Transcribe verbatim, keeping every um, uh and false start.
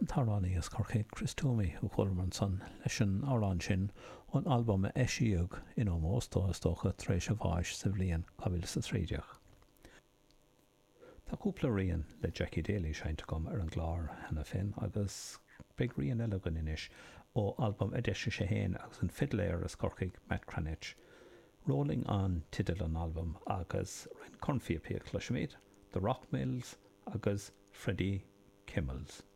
tarlánaí is Corcaigh Chris Toomey ó Chulman san leis an árán sin ón albumm a eisiíodh in ómós tógastócha tar éis a bháis sa bhliain cabhail sa trídeach. Tá cúpla rian le Jackie Daly seinte gom ar an gláir hena fin agus beag rian eile gan inis ó albumm a deise sé héin agus an fiddléir is Corcaigh Matt Cranich. Rolling on tidal an albumm agus rin cornfiapíoch leis méid, The Rock Mills agus Freddie Kimmels.